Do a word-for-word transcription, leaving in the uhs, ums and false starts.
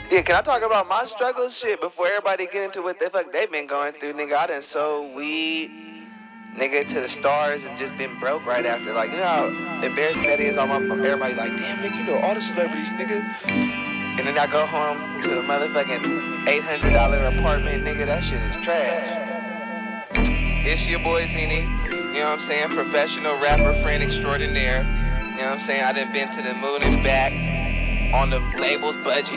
Yeah, can I talk about my struggles? Shit, before everybody get into what the fuck they been going through, nigga. I done sold weed, nigga, to the stars and just been broke right after. Like, you know how embarrassing that is? All my, everybody like, damn, nigga, you know all the celebrities, nigga. And then I go home to a motherfucking eight hundred dollars apartment, nigga. That shit is trash. It's your boy Zini, you know what I'm saying? Professional rapper, friend extraordinaire. You know what I'm saying? I done been to the moon and back on the label's budget.